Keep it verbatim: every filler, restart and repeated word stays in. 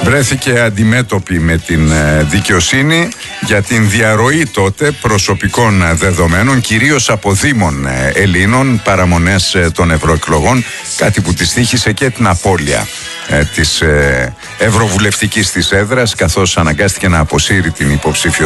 βρέθηκε αντιμέτωπη με την δικαιοσύνη για την διαρροή τότε προσωπικών δεδομένων, κυρίως από δήμων Ελλήνων, παραμονές των ευρωεκλογών, κάτι που της τύχησε και την απώλεια της ευρωβουλευτικής της έδρας, καθώς αναγκάστηκε να αποσύρει την υποψηφιότητα